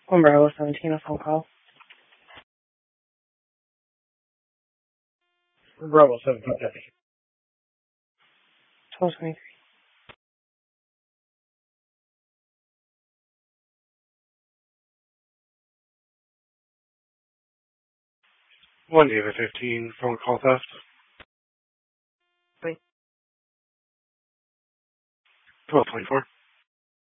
Bravo 17, a phone call. Bravo 17. 1223. One David 15, phone call theft. 1224.